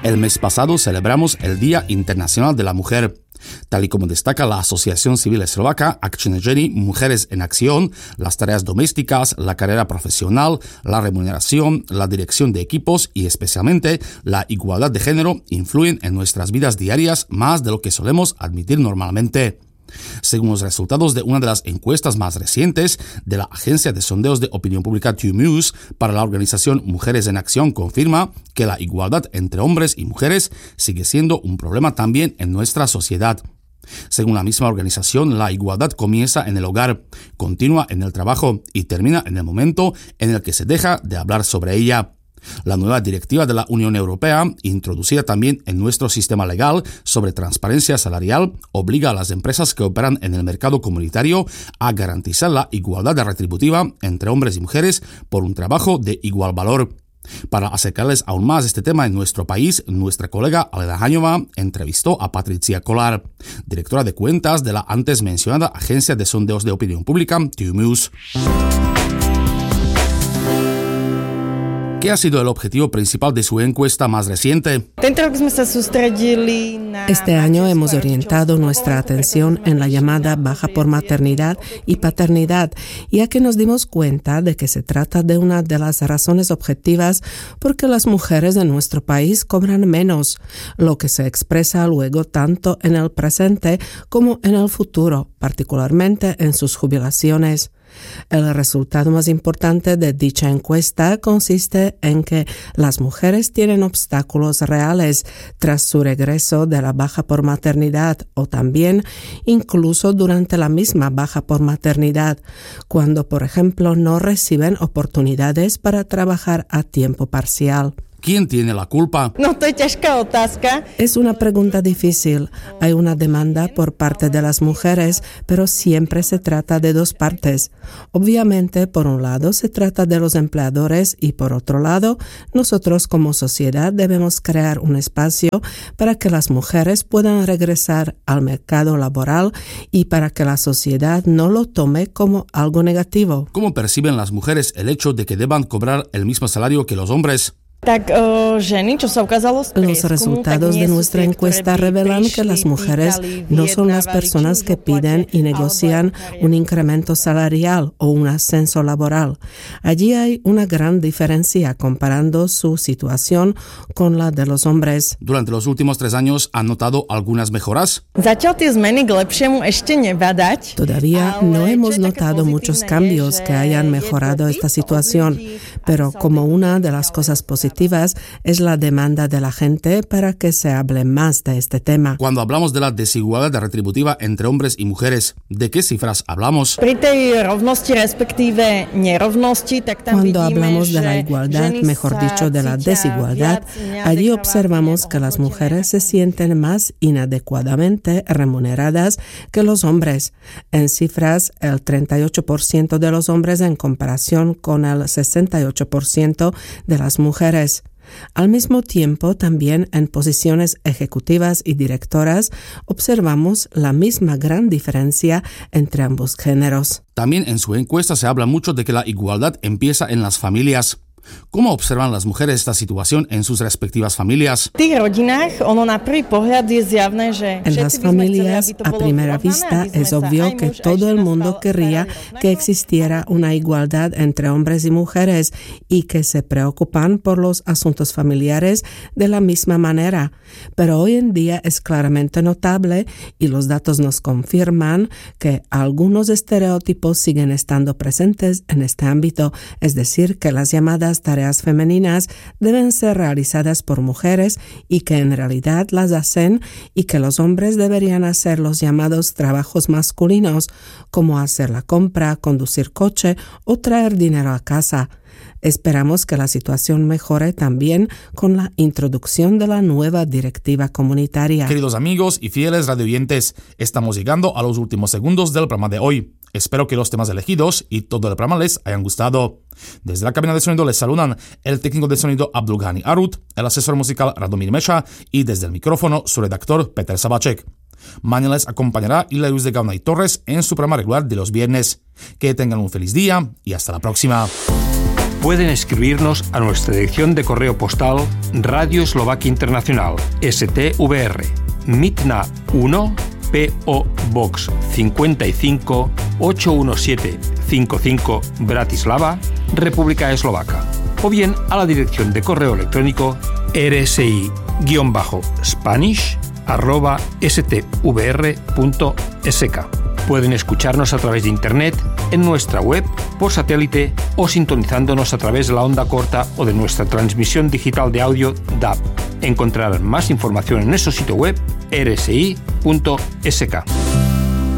El mes pasado celebramos el Día Internacional de la Mujer. Tal y como destaca la Asociación Civil Eslovaca, Akčné ženy, Mujeres en Acción, las tareas domésticas, la carrera profesional, la remuneración, la dirección de equipos y especialmente la igualdad de género influyen en nuestras vidas diarias más de lo que solemos admitir normalmente. Según los resultados de una de las encuestas más recientes de la agencia de sondeos de opinión pública TUMUS para la organización Mujeres en Acción, confirma que la igualdad entre hombres y mujeres sigue siendo un problema también en nuestra sociedad. Según la misma organización, la igualdad comienza en el hogar, continúa en el trabajo y termina en el momento en el que se deja de hablar sobre ella. La nueva directiva de la Unión Europea, introducida también en nuestro sistema legal sobre transparencia salarial, obliga a las empresas que operan en el mercado comunitario a garantizar la igualdad retributiva entre hombres y mujeres por un trabajo de igual valor. Para acercarles aún más este tema en nuestro país, nuestra colega Alena Haňová entrevistó a Patricia Kolar, directora de cuentas de la antes mencionada agencia de sondeos de opinión pública TUMUS. ¿Qué ha sido el objetivo principal de su encuesta más reciente? Este año hemos orientado nuestra atención en la llamada baja por maternidad y paternidad, ya que nos dimos cuenta de que se trata de una de las razones objetivas por qué las mujeres de nuestro país cobran menos, lo que se expresa luego tanto en el presente como en el futuro, particularmente en sus jubilaciones. El resultado más importante de dicha encuesta consiste en que las mujeres tienen obstáculos reales tras su regreso de la baja por maternidad o también incluso durante la misma baja por maternidad, cuando, por ejemplo, no reciben oportunidades para trabajar a tiempo parcial. ¿Quién tiene la culpa? Es una pregunta difícil. Hay una demanda por parte de las mujeres, pero siempre se trata de dos partes. Obviamente, por un lado, se trata de los empleadores y por otro lado, nosotros como sociedad debemos crear un espacio para que las mujeres puedan regresar al mercado laboral y para que la sociedad no lo tome como algo negativo. ¿Cómo perciben las mujeres el hecho de que deban cobrar el mismo salario que los hombres? Los resultados de nuestra encuesta revelan que las mujeres no son las personas que piden y negocian un incremento salarial o un ascenso laboral. Allí hay una gran diferencia comparando su situación con la de los hombres. Durante los últimos 3 años, ¿han notado algunas mejoras? Todavía no hemos notado muchos cambios que hayan mejorado esta situación, pero como una de las cosas positivas es la demanda de la gente para que se hable más de este tema. Cuando hablamos de la desigualdad retributiva entre hombres y mujeres, ¿de qué cifras hablamos? Cuando hablamos de la igualdad, mejor dicho, de la desigualdad, allí observamos que las mujeres se sienten más inadecuadamente remuneradas que los hombres. En cifras, el 38% de los hombres en comparación con el 68% de las mujeres. Al mismo tiempo, también en posiciones ejecutivas y directoras, observamos la misma gran diferencia entre ambos géneros. También en su encuesta se habla mucho de que la igualdad empieza en las familias. ¿Cómo observan las mujeres esta situación en sus respectivas familias? En las familias, a primera vista, es obvio que todo el mundo querría que existiera una igualdad entre hombres y mujeres y que se preocupan por los asuntos familiares de la misma manera. Pero hoy en día es claramente notable, y los datos nos confirman, que algunos estereotipos siguen estando presentes en este ámbito, es decir, que las llamadas tareas femeninas deben ser realizadas por mujeres y que en realidad las hacen, y que los hombres deberían hacer los llamados trabajos masculinos, como hacer la compra, conducir coche o traer dinero a casa. Esperamos que la situación mejore también con la introducción de la nueva directiva comunitaria. Queridos amigos y fieles radioyentes, estamos llegando a los últimos segundos del programa de hoy. Espero que los temas elegidos y todo el programa les hayan gustado. Desde la cabina de sonido les saludan el técnico de sonido Abdulghani Arut, el asesor musical Radomir Meša y desde el micrófono su redactor Peter Sabacek. Mañana les acompañará Ilia Luz de Gauna y Torres en su programa regular de los viernes. Que tengan un feliz día y hasta la próxima. Pueden escribirnos a nuestra dirección de correo postal Radio Eslovaquia Internacional, STVR, Mitna 1, P.O. Box 55 81755 Bratislava, República Eslovaca, o bien a la dirección de correo electrónico rsi-spanish@stvr.sk. Pueden escucharnos a través de internet, en nuestra web, por satélite o sintonizándonos a través de la onda corta o de nuestra transmisión digital de audio DAB. Encontrarán más información en nuestro sitio web rsi.sk.